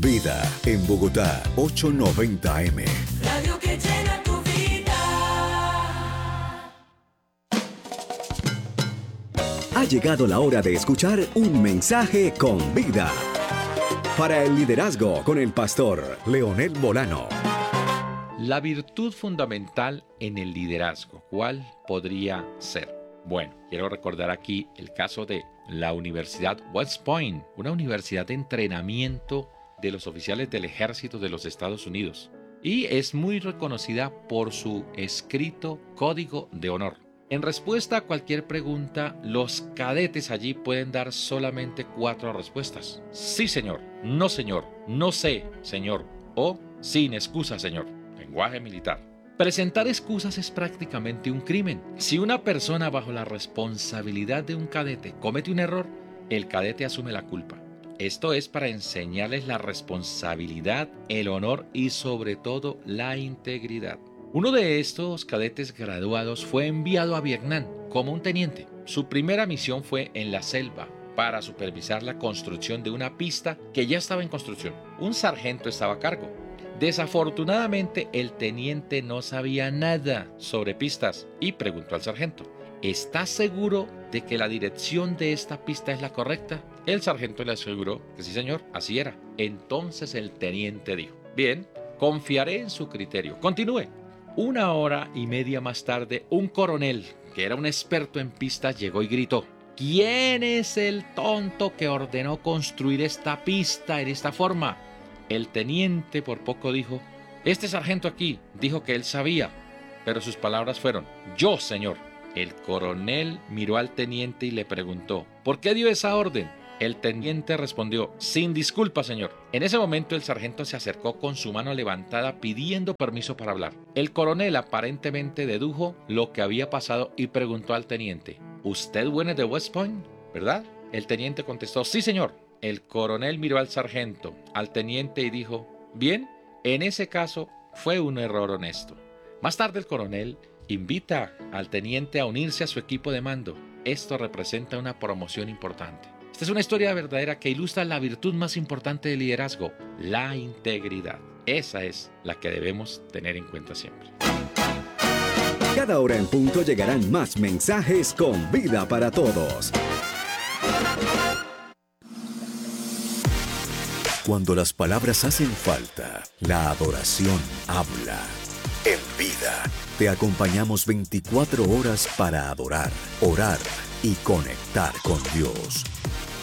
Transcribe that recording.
Vida en Bogotá, 890 AM. Radio que llena tu vida. Ha llegado la hora de escuchar un mensaje con vida. Para el liderazgo con el pastor Leonel Molano. La virtud fundamental en el liderazgo, ¿cuál podría ser? Bueno, quiero recordar aquí el caso de la Universidad West Point, una universidad de entrenamiento de los oficiales del ejército de los Estados Unidos. Y es muy reconocida por su escrito Código de Honor. En respuesta a cualquier pregunta, los cadetes allí pueden dar solamente 4 respuestas. Sí, señor. No, señor. No sé, señor. O sin excusa, señor. Lenguaje militar. Presentar excusas es prácticamente un crimen. Si una persona bajo la responsabilidad de un cadete comete un error, el cadete asume la culpa. Esto es para enseñarles la responsabilidad, el honor y sobre todo la integridad. Uno de estos cadetes graduados fue enviado a Vietnam como un teniente. Su primera misión fue en la selva para supervisar la construcción de una pista que ya estaba en construcción. Un sargento estaba a cargo. Desafortunadamente, el teniente no sabía nada sobre pistas y preguntó al sargento: ¿estás seguro de que la dirección de esta pista es la correcta? El sargento le aseguró que sí, señor, así era. Entonces el teniente dijo: bien, confiaré en su criterio. Continúe. 1 hora y media más tarde, un coronel, que era un experto en pistas, llegó y gritó: ¿quién es el tonto que ordenó construir esta pista en esta forma? El teniente por poco dijo: este sargento aquí dijo que él sabía, pero sus palabras fueron: yo, señor. El coronel miró al teniente y le preguntó: ¿por qué dio esa orden? El teniente respondió: sin disculpa, señor. En ese momento el sargento se acercó con su mano levantada pidiendo permiso para hablar. El coronel aparentemente dedujo lo que había pasado y preguntó al teniente: ¿usted viene de West Point, verdad? El teniente contestó: sí, señor. El coronel miró al sargento, al teniente y dijo: bien, en ese caso fue un error honesto. Más tarde el coronel invita al teniente a unirse a su equipo de mando. Esto representa una promoción importante. Esta es una historia verdadera que ilustra la virtud más importante del liderazgo, la integridad. Esa es la que debemos tener en cuenta siempre. Cada hora en punto llegarán más mensajes con vida para todos. Cuando las palabras hacen falta, la adoración habla. En vida, te acompañamos 24 horas para adorar, orar y conectar con Dios.